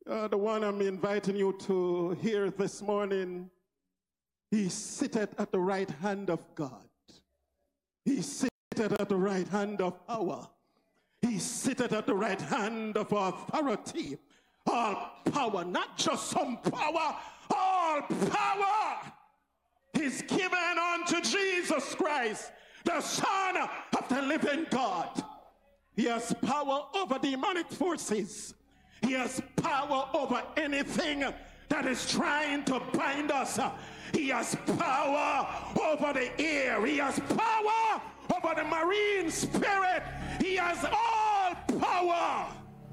The one I'm inviting you to hear this morning, he sitteth at the right hand of God. He sitteth at the right hand of power. He sitteth at the right hand of authority. All power, not just some power, all power is given unto Jesus Christ, the Son of the living God. He has power over demonic forces. He has power over anything that is trying to bind us. He has power over the air. He has power over the marine spirit. He has all power.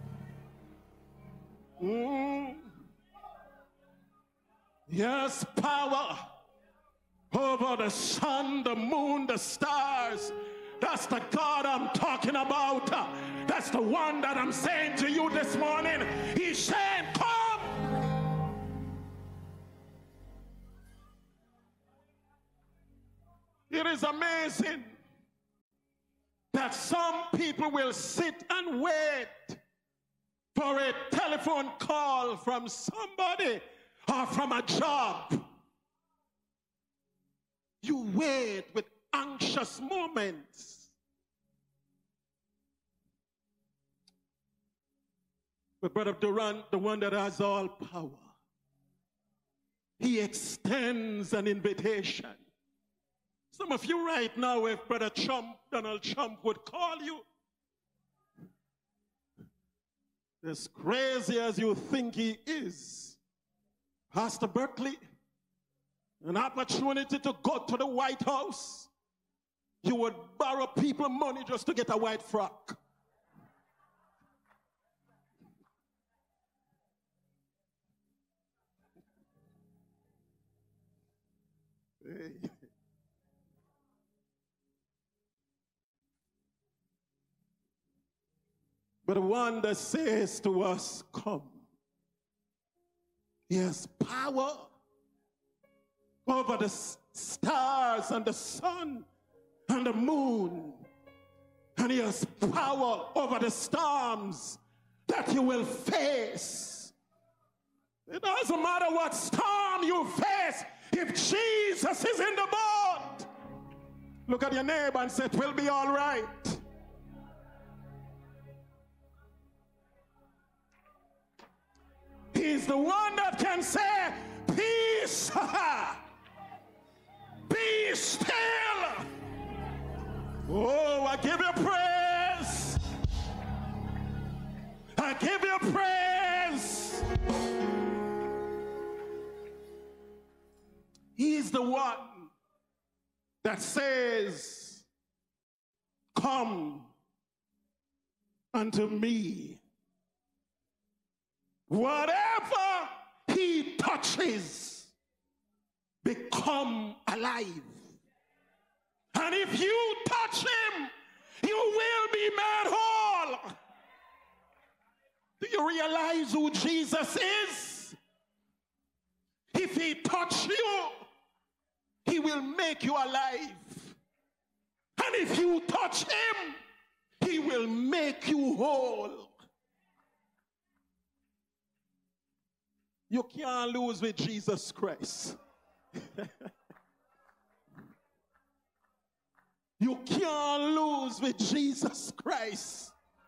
He has power over the sun, the moon, the stars. That's the God I'm talking about. That's the one that I'm saying to you this morning. He's saying, come. It is amazing that some people will sit and wait for a telephone call from somebody or from a job. You wait with anxious moments. But Brother Durant, the one that has all power, he extends an invitation. Some of you right now, if Brother Trump, Donald Trump, would call you, as crazy as you think he is, Pastor Berkeley, an opportunity to go to the White House, you would borrow people money just to get a white frock. Hey. But the one that says to us, come, he has power over the stars and the sun and the moon. And he has power over the storms that you will face. It doesn't matter what storm you face if Jesus is in the boat. Look at your neighbor and say, it will be all right. He's the one that can say, peace, be still. Oh, I give you praise. I give you praise. He's the one that says, come unto me. Whatever he touches, become alive. And if you touch him, you will be made whole. Do you realize who Jesus is? If he touch you, he will make you alive. And if you touch him, he will make you whole. You can't lose with Jesus Christ. You can't lose with Jesus Christ.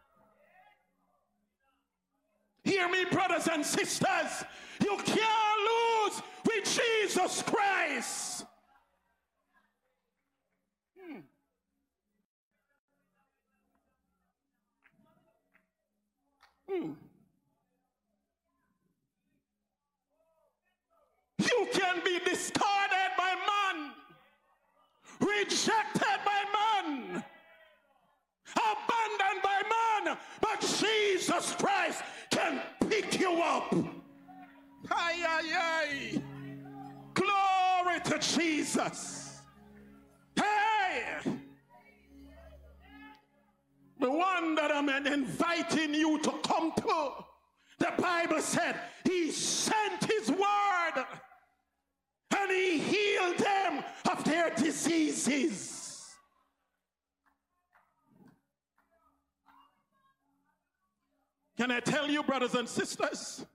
Hear me, brothers and sisters. You can't lose with Jesus Christ. You can be discarded by man, rejected by man, abandoned by man, but Jesus Christ can pick you up. Ay, ay, ay. Glory to Jesus. Hey! The one that I'm inviting you to come to, the Bible said he sent his word and he healed them of their diseases. Can I tell you, brothers and sisters,